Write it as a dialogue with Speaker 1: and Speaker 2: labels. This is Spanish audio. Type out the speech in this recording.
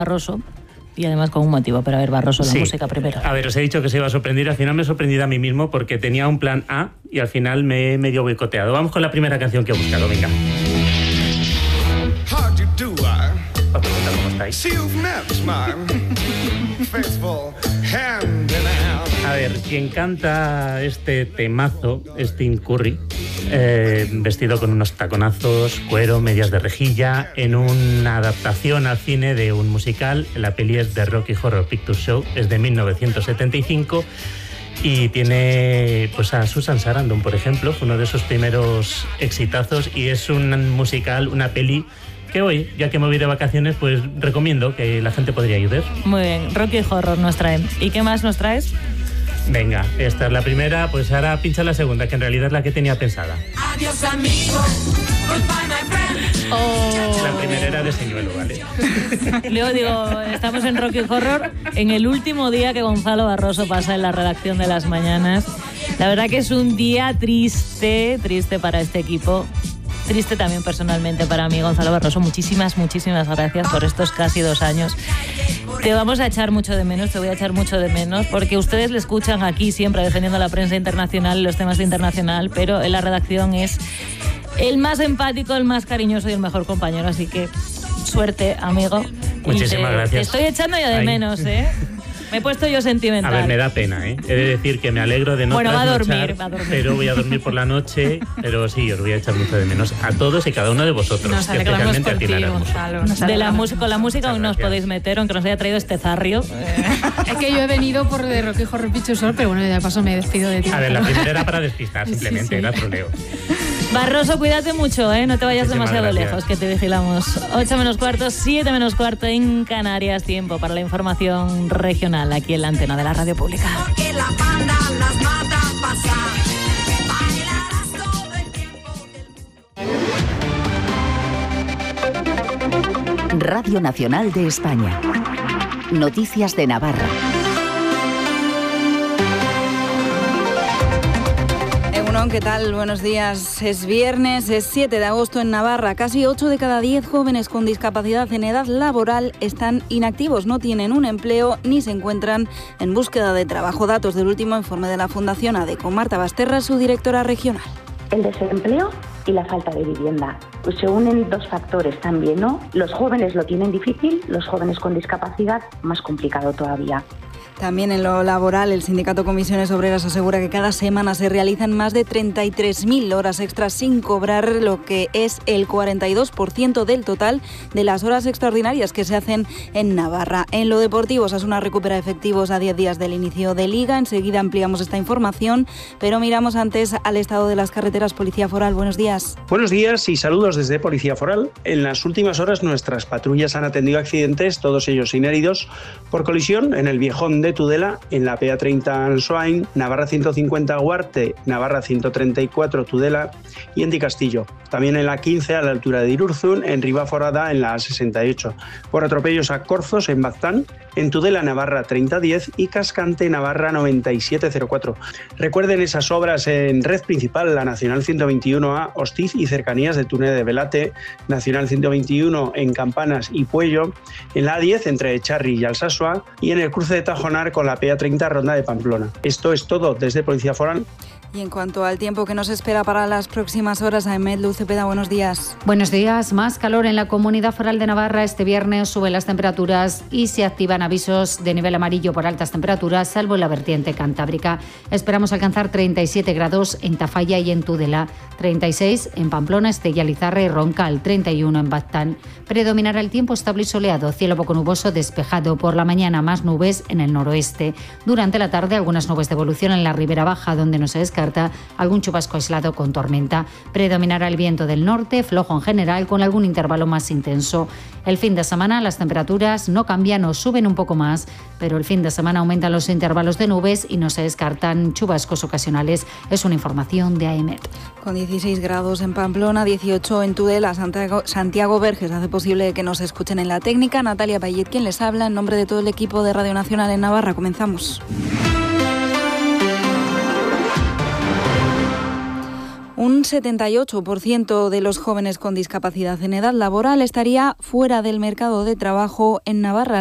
Speaker 1: Barroso. Y además con un motivo, pero a ver, Barroso, la música primero.
Speaker 2: A ver, os he dicho que se iba a sorprender, al final me he sorprendido a mí mismo porque tenía un plan A y al final me he medio boicoteado. Vamos con la primera canción que he buscado, venga. Os preguntar cómo estáis. A ver, quien canta este temazo es Tim Curry, vestido con unos taconazos, cuero, medias de rejilla, en una adaptación al cine de un musical. La peli es The Rocky Horror Picture Show, es de 1975 y tiene pues a Susan Sarandon, por ejemplo, fue uno de sus primeros exitazos y es un musical, una peli que hoy, ya que me voy de vacaciones, pues recomiendo que la gente podría ayudar.
Speaker 1: Muy bien, Rocky Horror nos traen. ¿Y qué más nos traes?
Speaker 2: Venga, esta es la primera, pues ahora pincha la segunda, que en realidad es la que tenía pensada.
Speaker 3: Adiós, amigo. Goodbye, my friend.
Speaker 1: Oh.
Speaker 2: La primera era de señuelo, ¿vale?
Speaker 1: Luego digo, estamos en Rocky Horror, en el último día que Gonzalo Barroso pasa en la redacción de Las Mañanas. La verdad que es un día triste para este equipo. Triste también personalmente para mí, Gonzalo Barroso. Muchísimas gracias por estos casi 2 años. Te vamos a echar mucho de menos, te voy a echar mucho de menos, porque ustedes le escuchan aquí siempre defendiendo la prensa internacional y los temas de internacional, pero en la redacción es el más empático, el más cariñoso y el mejor compañero. Así que suerte, amigo.
Speaker 2: Muchísimas gracias.
Speaker 1: Te estoy echando ya de menos, ¿eh? Me he puesto yo sentimental.
Speaker 2: A ver, me da pena, ¿eh? He de decir que me alegro de no
Speaker 1: va a
Speaker 2: dormir,
Speaker 1: dormir.
Speaker 2: Pero voy a dormir por la noche. Pero sí, os voy a echar mucho de menos a todos y cada uno de vosotros.
Speaker 4: Nos alegramos
Speaker 2: especialmente
Speaker 4: por
Speaker 2: a ti,
Speaker 4: ti,
Speaker 2: Lara.
Speaker 4: Gonzalo.
Speaker 1: Con la música aún no os podéis meter, aunque nos haya traído este zarrio.
Speaker 4: Es que yo he venido por de Rocky Horror Picture Show, pero bueno, ya de paso me despido de ti.
Speaker 2: A ver, la primera era para despistar, simplemente,
Speaker 4: Sí.
Speaker 2: era troleo.
Speaker 1: Barroso, cuídate mucho, ¿eh? No te vayas
Speaker 2: Muchísimas
Speaker 1: demasiado
Speaker 2: gracias.
Speaker 1: lejos, que te vigilamos. 8 menos cuarto, 7 menos cuarto en Canarias. Tiempo para la información regional aquí en la antena de la radio pública.
Speaker 3: Porque la banda las mata a pasar. Bailarás todo el tiempo del mundo.
Speaker 5: Radio Nacional de España. Noticias de Navarra.
Speaker 6: ¿Qué tal? Buenos días. Es viernes, es 7 de agosto en Navarra. Casi 8 de cada 10 jóvenes con discapacidad en edad laboral están inactivos, no tienen un empleo ni se encuentran en búsqueda de trabajo. Datos del último informe de la Fundación ADECO. Marta Basterra, su directora regional.
Speaker 7: El desempleo y la falta de vivienda. Pues se unen 2 factores también, ¿no? Los jóvenes lo tienen difícil, los jóvenes con discapacidad más complicado todavía.
Speaker 6: También en lo laboral, el sindicato Comisiones Obreras asegura que cada semana se realizan más de 33.000 horas extras sin cobrar, lo que es el 42% del total de las horas extraordinarias que se hacen en Navarra. En lo deportivo, Osasuna recupera efectivos a 10 días del inicio de Liga. Enseguida ampliamos esta información, pero miramos antes al estado de las carreteras. Policía Foral, buenos días.
Speaker 8: Buenos días y saludos desde Policía Foral. En las últimas horas nuestras patrullas han atendido accidentes, todos ellos sin heridos, por colisión en el Viejón de Tudela, en la PA30 Ansoain, Navarra 150 Huarte, Navarra 134 Tudela y en Di Castillo. También en la 15 a la altura de Irurzun, en Ribaforada en la 68. Por atropellos a Corzos en Baztán, en Tudela Navarra 3010 y Cascante Navarra 9704. Recuerden esas obras en red principal, la Nacional 121A, Hostiz y cercanías de Túnez de Velate, Nacional 121 en Campanas y Puello, en la A10 entre Echarri y Alsasua y en el cruce de Tajonar con la PA30 Ronda de Pamplona. Esto es todo desde Policía Foral.
Speaker 6: Y en cuanto al tiempo que nos espera para las próximas horas, Ahmed Luz Cepeda, buenos días.
Speaker 9: Buenos días. Más calor en la Comunidad Foral de Navarra. Este viernes suben las temperaturas y se activan avisos de nivel amarillo por altas temperaturas, salvo en la vertiente cantábrica. Esperamos alcanzar 37 grados en Tafalla y en Tudela, 36 en Pamplona, Estella, Lizarra y Roncal, 31 en Baztán. Predominará el tiempo estable y soleado, cielo poco nuboso despejado. Por la mañana más nubes en el noroeste. Durante la tarde algunas nubes de evolución en la ribera baja, donde no se descarta algún chubasco aislado con tormenta. Predominará el viento del norte, flojo en general, con algún intervalo más intenso. El fin de semana las temperaturas no cambian o suben un poco más, pero el fin de semana aumentan los intervalos de nubes y no se descartan chubascos ocasionales. Es una información de AEMET.
Speaker 6: Con 16 grados en Pamplona, 18 en Tudela, Santiago Verges hace posible que nos escuchen en la técnica. Natalia Payet, quien les habla, en nombre de todo el equipo de Radio Nacional en Navarra. Comenzamos. Un Un 78% de los jóvenes con discapacidad en edad laboral estaría fuera del mercado de trabajo en Navarra.